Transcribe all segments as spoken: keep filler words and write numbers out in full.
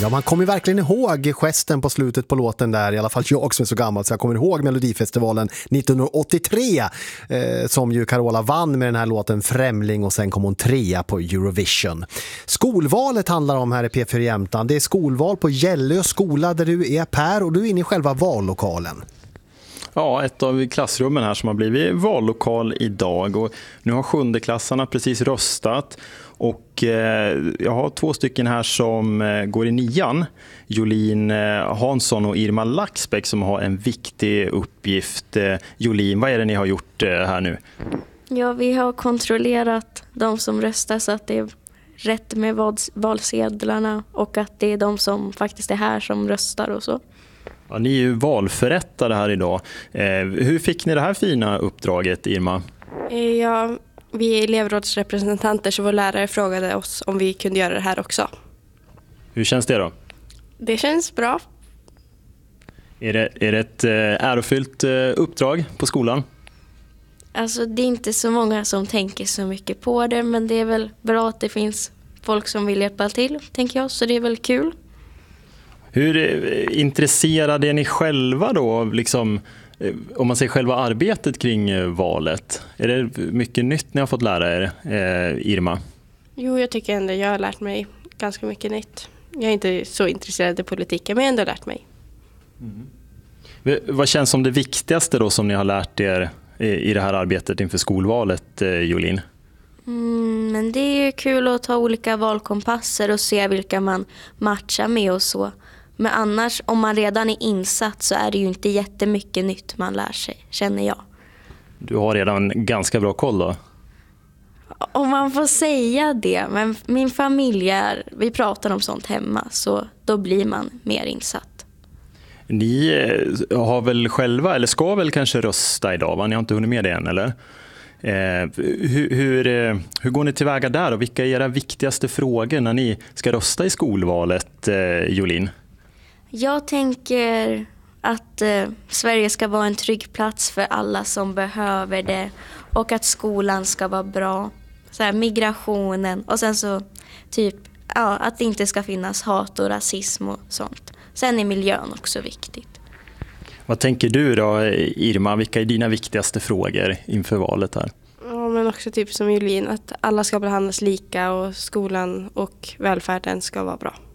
Ja, man kommer verkligen ihåg gesten på slutet på låten där, i alla fall jag som är så gammal så jag kommer ihåg Melodifestivalen nittonhundraåttiotre eh, som ju Carola vann med den här låten Främling och sen kom hon trea på Eurovision. Skolvalet handlar om här i P fyra Jämtland. Det är skolval på Gällö skola där du är, Per, och du är inne i själva vallokalen. Ja, ett av klassrummen här som har blivit vallokal idag, och nu har sjundeklassarna precis röstat. Och eh, jag har två stycken här som eh, går i nian, Jolin eh, Hansson och Irma Laxbäck, som har en viktig uppgift. Eh, Jolin, vad är det ni har gjort eh, här nu? Ja, vi har kontrollerat de som röstar så att det är rätt med valsedlarna och att det är de som faktiskt är här som röstar och så. Ja, ni är ju valförrättare här idag. Eh, hur fick ni det här fina uppdraget, Irma? Ja, vi är elevrådsrepresentanter så vår lärare frågade oss om vi kunde göra det här också. Hur känns det då? Det känns bra. Är det, är det ett eh, ärofyllt eh, uppdrag på skolan? Alltså det är inte så många som tänker så mycket på det, men det är väl bra att det finns folk som vill hjälpa till, tänker jag, så det är väl kul. Hur eh, intresserade är ni själva då, liksom, eh, om man säger själva arbetet kring eh, valet? Är det mycket nytt ni har fått lära er, eh, Irma? Jo, jag tycker ändå jag har lärt mig ganska mycket nytt. Jag är inte så intresserad av politiken, men jag har ändå lärt mig. Mm. V- vad känns som det viktigaste då som ni har lärt er i, i det här arbetet inför skolvalet, eh, Jolin? Mm, men det är ju kul att ta olika valkompasser och se vilka man matchar med och så. Men annars, om man redan är insatt så är det ju inte jättemycket nytt man lär sig, känner jag. Du har redan ganska bra koll då? Om man får säga det, men min familj är, vi pratar om sånt hemma, så då blir man mer insatt. Ni har väl själva, eller ska väl kanske rösta idag, va? Ni har inte hunnit med det än, eller? Eh, hur, hur, hur går ni tillväga där och vilka är era viktigaste frågor när ni ska rösta i skolvalet, eh, Jolin? Jag tänker att eh, Sverige ska vara en trygg plats för alla som behöver det och att skolan ska vara bra. Så här, migrationen och sen så typ ja, att det inte ska finnas hat och rasism och sånt. Sen är miljön också viktigt. Vad tänker du då, Irma? Vilka är dina viktigaste frågor inför valet här? Ja, men också typ som Jolin, att alla ska behandlas lika och skolan och välfärden ska vara bra.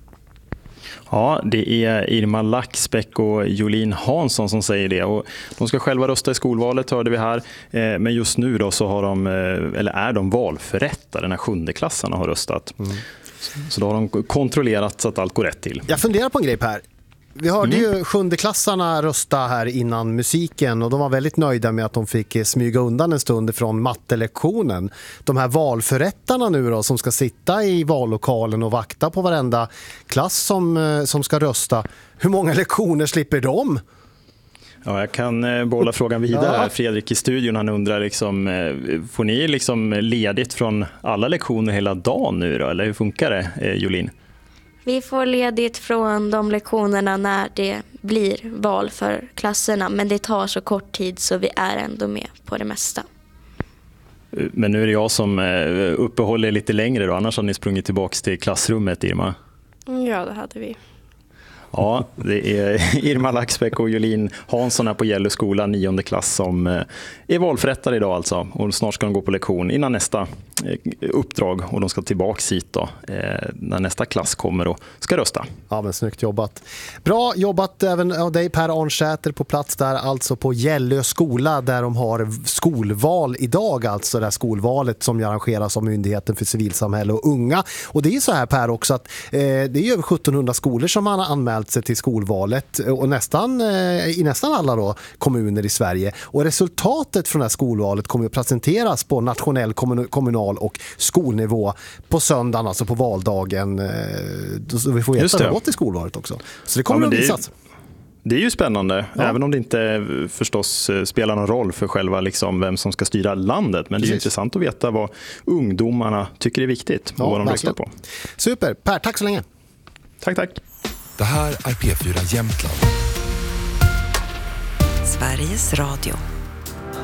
Ja, det är Irma Laxbäck och Jolin Hansson som säger det. Och de ska själva rösta i skolvalet, hörde vi här. Men just nu då så har de, eller är de valförrättare när sjundeklassarna har röstat. Mm. Så då har de kontrollerat så att allt går rätt till. Jag funderar på en grej, Per. Vi hörde mm. ju sjundeklassarna rösta här innan musiken och de var väldigt nöjda med att de fick smyga undan en stund från mattelektionen. De här valförrättarna nu då som ska sitta i vallokalen och vakta på varenda klass som, som ska rösta. Hur många lektioner slipper de? Ja, jag kan bolla frågan vidare. Ja. Fredrik i studion, han undrar liksom, får ni liksom ledigt från alla lektioner hela dagen nu då? Eller hur funkar det, Jolin? Vi får ledigt från de lektionerna när det blir val för klasserna, men det tar så kort tid så vi är ändå med på det mesta. Men nu är det jag som uppehåller lite längre då, annars har ni sprungit tillbaka till klassrummet, Irma. Ja, det hade vi. Ja, det är Irma Laxbäck och Jolin Hansson här på Gällö skola, nionde klass, som är valförrättare idag alltså. Och snart ska de gå på lektion innan nästa uppdrag och de ska tillbaka hit då när nästa klass kommer och ska rösta. Ja, men snyggt jobbat. Bra jobbat även av dig, Per Arnsäter, på plats där alltså på Gällö skola där de har skolval idag, alltså det här skolvalet som arrangeras av Myndigheten för civilsamhälle och unga. Och det är så här, Per, också att eh, det är över sjuttonhundra skolor som har anmält sig till skolvalet och nästan eh, i nästan alla då kommuner i Sverige. Och resultatet från det här skolvalet kommer att presenteras på nationell, kommun, kommunal och skolnivå på söndagen, alltså på valdagen. Eh, så vi får veta det gått i skolvalet också. Så det kommer ja, att visas. Det är ju spännande, ja. Även om det inte förstås spelar någon roll för själva liksom vem som ska styra landet. Men det är ju intressant att veta vad ungdomarna tycker är viktigt och ja, vad de röstar på. Super, Per, tack så länge. Tack, tack. Det här är P fyra Jämtland. Sveriges Radio.